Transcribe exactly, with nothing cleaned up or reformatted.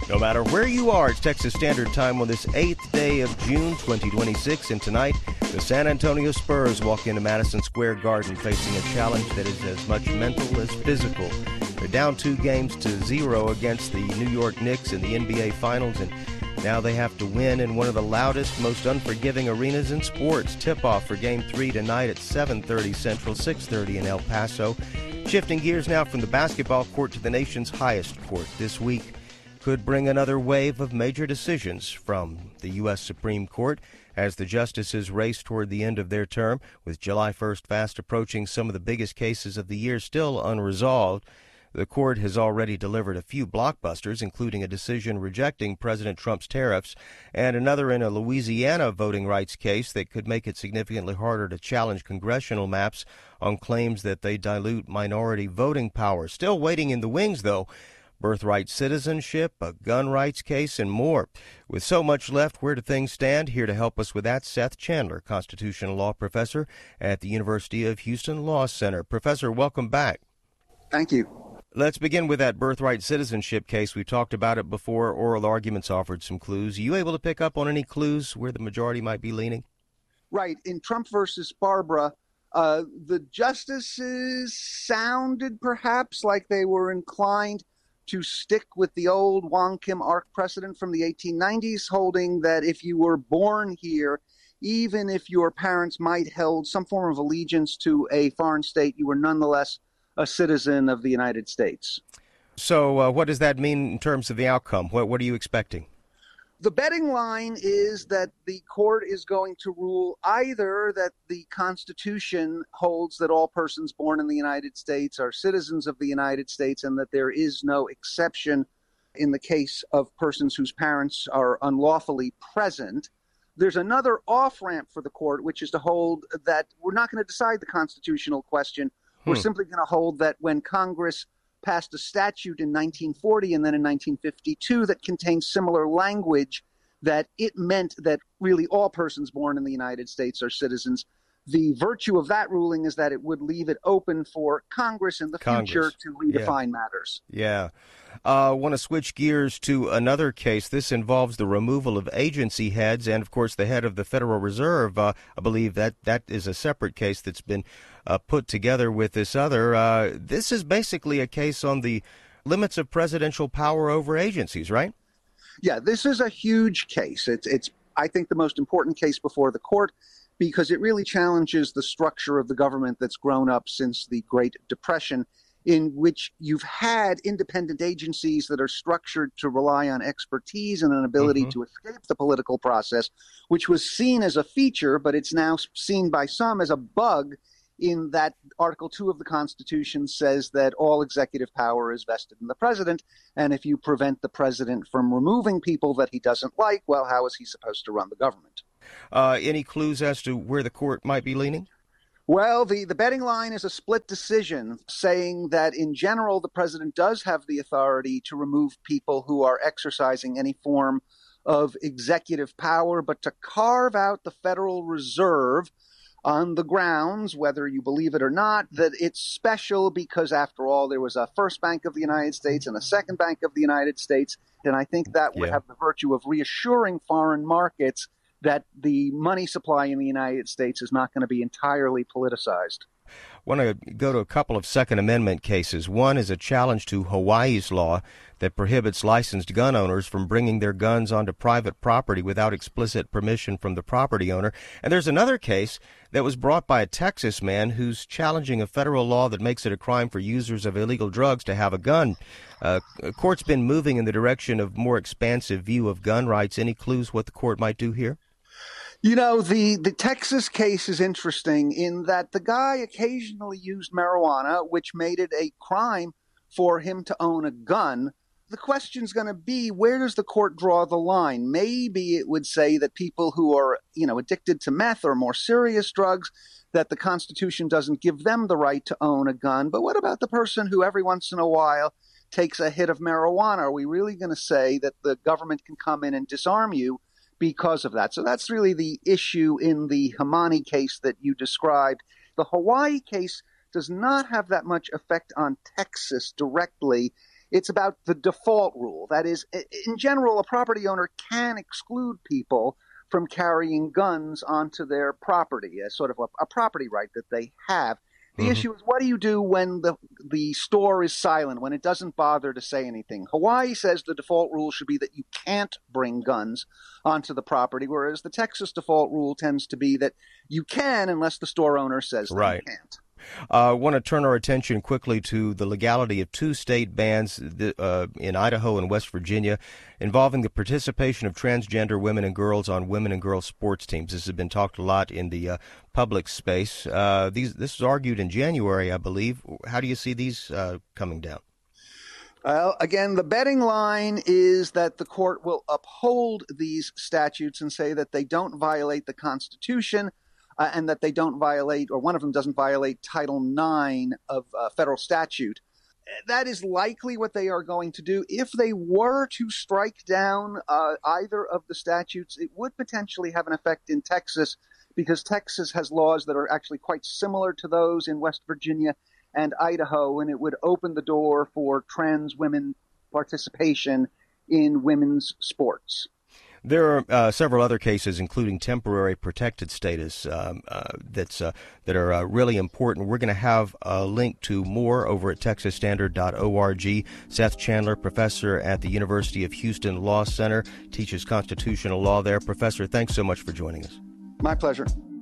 No matter where you are, it's Texas Standard Time on this eighth day of June twenty twenty-six, and tonight the San Antonio Spurs walk into Madison Square Garden facing a challenge that is as much mental as physical. They're down two games to zero against the New York Knicks in the N B A Finals, and now they have to win in one of the loudest, most unforgiving arenas in sports. Tip-off for Game three tonight at seven thirty Central, six thirty in El Paso. Shifting gears now from the basketball court to the nation's highest court. This week could bring another wave of major decisions from the U S Supreme Court as the justices race toward the end of their term, with July first fast approaching. Some of the biggest cases of the year still unresolved. The court has already delivered a few blockbusters, including a decision rejecting President Trump's tariffs and another in a Louisiana voting rights case that could make it significantly harder to challenge congressional maps on claims that they dilute minority voting power. Still waiting in the wings, though, birthright citizenship, a gun rights case, and more. With so much left, where do things stand? Here to help us with that, Seth Chandler, constitutional law professor at the University of Houston Law Center. Professor, welcome back. Thank you. Let's begin with that birthright citizenship case. We talked about it before. Oral arguments offered some clues. Are you able to pick up on any clues where the majority might be leaning? Right. In Trump versus Barbara, uh, the justices sounded perhaps like they were inclined to stick with the old Wong Kim Ark precedent from the eighteen nineties, holding that if you were born here, even if your parents might held some form of allegiance to a foreign state, you were nonetheless a citizen of the United States. So uh, what does that mean in terms of the outcome? What, what are you expecting? The betting line is that the court is going to rule either that the Constitution holds that all persons born in the United States are citizens of the United States and that there is no exception in the case of persons whose parents are unlawfully present. There's another off-ramp for the court, which is to hold that we're not going to decide the constitutional question. Hmm. We're simply going to hold that when Congress passed a statute in nineteen forty and then in nineteen fifty-two that contained similar language, that it meant that really all persons born in the United States are citizens. The virtue of that ruling is that it would leave it open for Congress in the Congress. future to redefine yeah. matters. Yeah. I uh, want to switch gears to another case. This involves the removal of agency heads and, of course, the head of the Federal Reserve. Uh, I believe that that is a separate case that's been uh, put together with this other. Uh, this is basically a case on the limits of presidential power over agencies, right? Yeah, this is a huge case. It's, it's I think, the most important case before the court, because it really challenges the structure of the government that's grown up since the Great Depression, in which you've had independent agencies that are structured to rely on expertise and an ability mm-hmm. to escape the political process, which was seen as a feature, but it's now seen by some as a bug, in that Article two of the Constitution says that all executive power is vested in the president, and if you prevent the president from removing people that he doesn't like, well, how is he supposed to run the government? Uh, any clues as to where the court might be leaning? Well, the, the betting line is a split decision, saying that in general the president does have the authority to remove people who are exercising any form of executive power, but to carve out the Federal Reserve on the grounds, whether you believe it or not, that it's special because, after all, there was a first Bank of the United States and a second Bank of the United States, and I think that would yeah. have the virtue of reassuring foreign markets that the money supply in the United States is not going to be entirely politicized. I want to go to a couple of Second Amendment cases. One is a challenge to Hawaii's law that prohibits licensed gun owners from bringing their guns onto private property without explicit permission from the property owner. And there's another case that was brought by a Texas man who's challenging a federal law that makes it a crime for users of illegal drugs to have a gun. Uh, the court's been moving in the direction of more expansive view of gun rights. Any clues what the court might do here? You know, the, the Texas case is interesting in that the guy occasionally used marijuana, which made it a crime for him to own a gun. The question's going to be, where does the court draw the line? Maybe it would say that people who are, you know, addicted to meth or more serious drugs, that the Constitution doesn't give them the right to own a gun. But what about the person who every once in a while takes a hit of marijuana? Are we really going to say that the government can come in and disarm you because of that? So that's really the issue in the Hamani case that you described. The Hawaii case does not have that much effect on Texas directly. It's about the default rule. That is, in general, a property owner can exclude people from carrying guns onto their property as sort of a, a property right that they have. The mm-hmm. issue is, what do you do when the the store is silent, when it doesn't bother to say anything? Hawaii says the default rule should be that you can't bring guns onto the property, whereas the Texas default rule tends to be that you can unless the store owner says that right. you can't. I uh, want to turn our attention quickly to the legality of two state bans uh, in Idaho and West Virginia involving the participation of transgender women and girls on women and girls sports teams. This has been talked a lot in the uh, public space. Uh, these, this was argued in January, I believe. How do you see these uh, coming down? Well, again, the betting line is that the court will uphold these statutes and say that they don't violate the Constitution. Uh, and that they don't violate, or one of them doesn't violate, Title nine of uh, federal statute. That is likely what they are going to do. If they were to strike down uh, either of the statutes, it would potentially have an effect in Texas, because Texas has laws that are actually quite similar to those in West Virginia and Idaho, and it would open the door for trans women participation in women's sports. There are uh, several other cases, including temporary protected status, um, uh, that's uh, that are uh, really important. We're going to have a link to more over at texas standard dot org. Seth Chandler, professor at the University of Houston Law Center, teaches constitutional law there. Professor, thanks so much for joining us. My pleasure.